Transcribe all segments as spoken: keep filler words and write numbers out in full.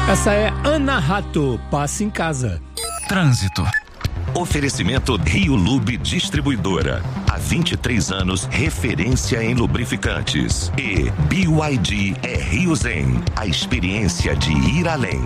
Essa é Ana Rato, passe em casa. Trânsito. Oferecimento Rio Lube Distribuidora. Há vinte e três anos, referência em lubrificantes. E B Y D é Rio Zen, a experiência de ir além.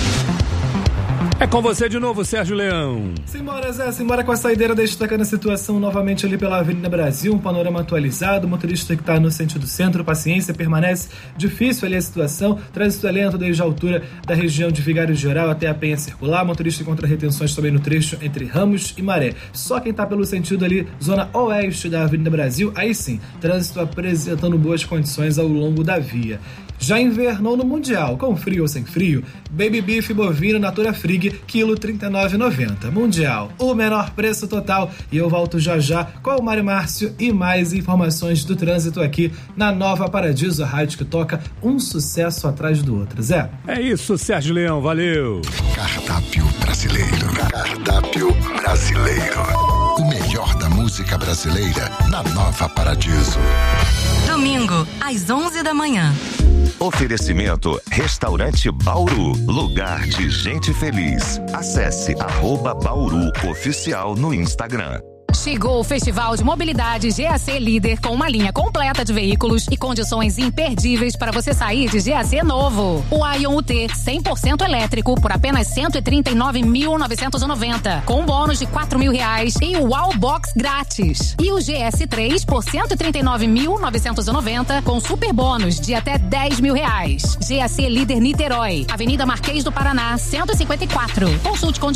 É com você de novo, Sérgio Leão. Simbora, Zé, simbora com a saideira, destacando a situação novamente ali pela Avenida Brasil, um panorama atualizado, o motorista que está no sentido centro, paciência, permanece difícil ali a situação, trânsito é lento desde a altura da região de Vigário Geral até a Penha Circular, motorista encontra retenções também no trecho entre Ramos e Maré. Só quem está pelo sentido ali, zona oeste da Avenida Brasil, aí sim, trânsito apresentando boas condições ao longo da via. Já invernou no Mundial, com frio ou sem frio, Baby Beef bovino Natura Frig, quilo trinta e nove reais e noventa centavos. Mundial, o menor preço total. E eu volto já já com o Mário Márcio e mais informações do trânsito aqui na Nova Paradiso, a rádio que toca um sucesso atrás do outro. Zé? É isso, Sérgio Leão, valeu. Cardápio brasileiro. Cardápio brasileiro. O melhor da música brasileira na Nova Paradiso. Domingo, às onze da manhã. Oferecimento Restaurante Bauru, lugar de gente feliz. Acesse arroba Bauru Oficial no Instagram. Chegou o Festival de Mobilidade G A C Líder com uma linha completa de veículos e condições imperdíveis para você sair de G A C novo. O Ion U T cem por cento elétrico por apenas cento e trinta e nove mil novecentos e noventa, com bônus de quatro mil reais e o Wallbox grátis. E o G S três por cento e trinta e nove mil novecentos e noventa, com super bônus de até dez mil reais. G A C Líder Niterói, Avenida Marquês do Paraná, cento e cinquenta e quatro. Consulte condições